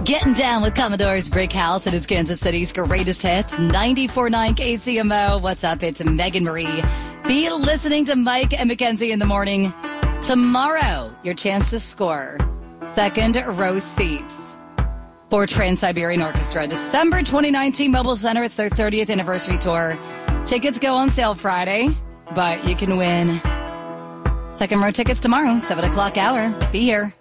Getting down with Commodore's Brick House. It is Kansas City's greatest hits. 94.9 KCMO. What's up? It's Megan Marie. Be listening to Mike and Mackenzie in the morning. Tomorrow, your chance to score second row seats for Trans-Siberian Orchestra. December 2019 Mobile Center. It's their 30th anniversary tour. Tickets go on sale Friday, but you can win second row tickets tomorrow, 7 o'clock hour. Be here.